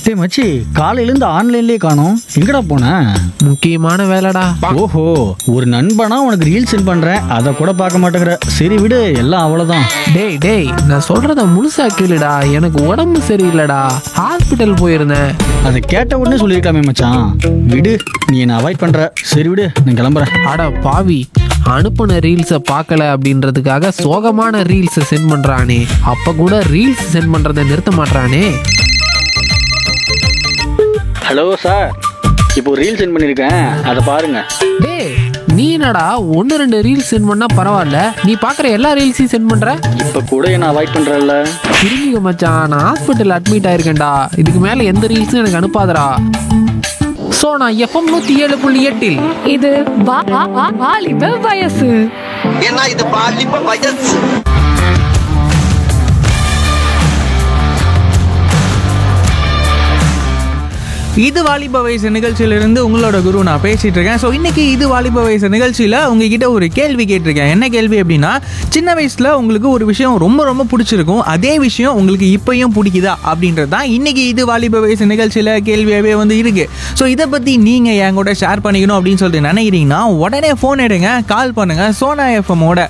டேய் மச்சி, காலையிலேருந்து ஆன்லைன்லேயே காணோம், எங்கடா போன? முக்கியமான வேலைடா. ஓஹோ, ஒரு நண்பனா உனக்கு ரீல்ஸ் சென்ட் பண்றேன், அதை கூட பார்க்க மாட்டேங்கிற. சரி விடு, எல்லாம் அவ்வளோதான். டேய் நான் சொல்றத முழுசா கேளுடா. எனக்கு உடம்பு சரியில்லைடா, ஹாஸ்பிட்டல் போயிருந்தேன். அதை கேட்ட உடனே சொல்லியிருக்காமே மச்சான். விடு, நீ என்னை அவாய்ட் பண்ற. சரி விடு, நான் கிளம்புறேன். அட பாவி, அனுப்புன ரீல்ஸை பார்க்கல அப்படின்றதுக்காக சோகமான ரீல்ஸை சென்ட் பண்றானே. அப்ப கூட ரீல்ஸ் சென்ட் பண்றதை நிறுத்த மாட்டானே. ஹலோ சார், இப்போ ரீல்ஸ் சென்ட் பண்ணியிருக்கேன், அதை பாருங்க. டேய் நீ என்னடா 1-2 ரீல்ஸ் சென்ட் பண்ணா பரவாயில்ல, நீ பார்க்குற எல்லா ரீல்ஸையும் சென்ட் பண்ற? இப்போ கூட என்னை அவாய்ட் பண்றல்ல. திரும்பிக்க மச்சான், நான் ஹாஸ்பிட்டல் அட்மிட் ஆயிருக்கேன்டா. இதுக்கு மேலே எந்த ரீல்ஸும் எனக்கு அனுப்பாதடா. சோனா எஃப்எம் 107.8 இது வாலிப வயசு. ஏன்னா இது பாலிப்ப வயசு. இது வாலிப வயசு நிகழ்ச்சியிலிருந்து உங்களோட குரு நான் பேசிட்டு இருக்கேன். ஸோ இன்னைக்கு இது வாலிப வயசு நிகழ்ச்சியில் உங்ககிட்ட ஒரு கேள்வி கேட்டிருக்கேன். என்ன கேள்வி அப்படின்னா, சின்ன வயசில் உங்களுக்கு ஒரு விஷயம் ரொம்ப ரொம்ப பிடிச்சிருக்கும், அதே விஷயம் உங்களுக்கு இப்பயும் பிடிக்குதா அப்படின்றது தான் இன்னைக்கு இது வாலிப வயசு நிகழ்ச்சியில் கேள்வியாகவே வந்து இருக்கு. ஸோ இதை பற்றி நீங்கள் என் கூட ஷேர் பண்ணிக்கணும் அப்படின்னு சொல்லிட்டு நினைக்கிறீங்கன்னா உடனே ஃபோன் எடுங்க, கால் பண்ணுங்க. சோனா எஃப்எம்மோட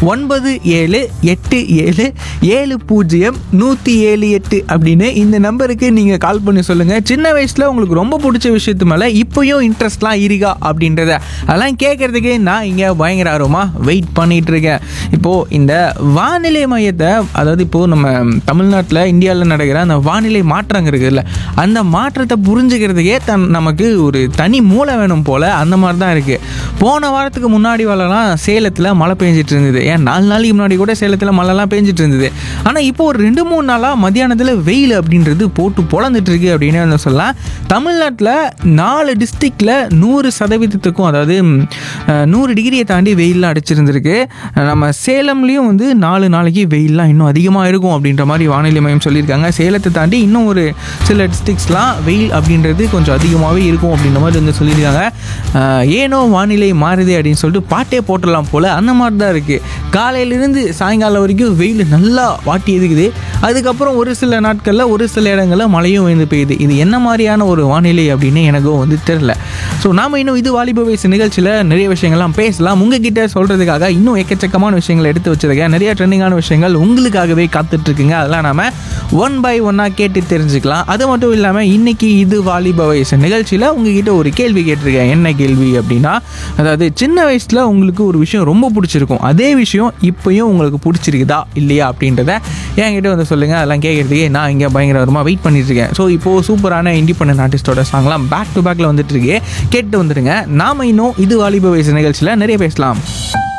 9787070178 அப்படின்னு இந்த நம்பருக்கு நீங்கள் கால் பண்ணி சொல்லுங்கள். சின்ன வயசில் உங்களுக்கு ரொம்ப பிடிச்ச விஷயத்து மேலே இப்போயும் இன்ட்ரெஸ்ட்லாம் இருக்கா அப்படின்றத அதெல்லாம் கேட்குறதுக்கு நான் இங்கே பயங்கர ஆர்வமாக வெயிட் பண்ணிகிட்டு இருக்கேன். இப்போது இந்த வானிலை மையத்தை, அதாவது இப்போது நம்ம தமிழ்நாட்டில் இந்தியாவில் நடக்கிற அந்த வானிலை மாற்றம் இருக்குதுல்ல, அந்த மாற்றத்தை புரிஞ்சுக்கிறதுக்கே நமக்கு ஒரு தனி மூளை வேணும் போல். அந்த மாதிரி தான் இருக்குது. போன வாரத்துக்கு முன்னாடி வரலாம் சேலத்தில் மழை பெஞ்சிட்டு இருந்தது. ஏன் 4 நாளைக்கு முன்னாடி கூட சேலத்தில் மழைலாம் பெஞ்சிட்டு இருந்தது. ஆனால் இப்போ ஒரு 2-3 நாளாக மத்தியானத்தில் வெயில் அப்படின்றது போட்டு பொழந்துட்டு இருக்கு அப்படின்னு சொல்லலாம். தமிழ்நாட்டில் 4 டிஸ்ட்ரிக்டில் 100%, அதாவது 100 டிகிரியை தாண்டி வெயிலெலாம் அடிச்சிருந்துருக்கு. நம்ம சேலம்லேயும் வந்து 4 நாளைக்கு வெயிலெலாம் இன்னும் அதிகமாக இருக்கும் அப்படின்ற மாதிரி வானிலை மையம் சொல்லியிருக்காங்க. சேலத்தை தாண்டி இன்னும் ஒரு சில டிஸ்ட்ரிக்ஸ்லாம் வெயில் அப்படின்றது கொஞ்சம் அதிகமாகவே இருக்கும் அப்படின்ற மாதிரி வந்து சொல்லியிருக்காங்க. ஏனோ வானிலை மாறுதே அப்படின்னு சொல்லிட்டு பாட்டே போட்டுடலாம் போல், அந்த மாதிரி தான் இருக்குது. காலையிலேருந்து சாயங்காலம் வரைக்கும் வெயில் நல்லா வாட்டி எதுக்குது. அதுக்கப்புறம் ஒரு சில நாட்களில் ஒரு சில இடங்களில் மழையும் வந்து பெய்யுது. இது என்ன மாதிரியான ஒரு வானிலை அப்படின்னு எனக்கும் வந்து தெரில. ஸோ நாம் இன்னும் இது வாலிப வயசு நிகழ்ச்சியில் நிறைய விஷயங்கள்லாம் பேசலாம். உங்ககிட்ட சொல்கிறதுக்காக இன்னும் எக்கச்சக்கமான விஷயங்களை எடுத்து வச்சுருக்கேன். நிறைய ட்ரெண்டிங்கான விஷயங்கள் உங்களுக்காகவே காத்துட்ருக்குங்க. அதெல்லாம் நாம் 1 by 1 கேட்டு தெரிஞ்சுக்கலாம். அது மட்டும் இல்லாமல் இன்றைக்கி இது வாலிப வயசு நிகழ்ச்சியில் உங்ககிட்ட ஒரு கேள்வி கேட்டிருக்கேன். என்ன கேள்வி அப்படின்னா, அதாவது சின்ன வயசில் உங்களுக்கு ஒரு விஷயம் ரொம்ப பிடிச்சிருக்கும், அதே விஷயம் இப்போயும் உங்களுக்கு பிடிச்சிருக்குதா இல்லையா அப்படின்றத என்கிட்ட வந்து சொல்லுங்கள். அதெல்லாம் கேட்குறதுக்கே நான் இங்கே பயங்கரமாக வெயிட் பண்ணிட்டுருக்கேன். ஸோ இப்போது சூப்பரான இண்டிபெண்டன்ட் ஆர்டிஸ்டோட சாங்லாம் பேக் டு பேக்கில் வந்துட்டு இருக்கு, கேட்டு வந்துடுங்க. நாம் இன்னும் இது வாலிப வயசு நிகழ்ச்சியில் நிறைய பேசலாம்.